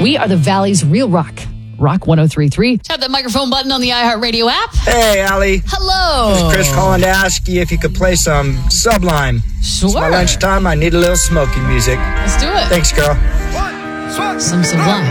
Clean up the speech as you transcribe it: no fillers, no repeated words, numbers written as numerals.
We are the Valley's real rock. Rock 103.3. Tap that microphone button on the iHeartRadio app. Hey, Allie. Hello. This is Chris calling to ask you if you could play some Sublime. Sure. It's my lunchtime. I need a little smoky music. Let's do it. Thanks, girl. Some Sublime.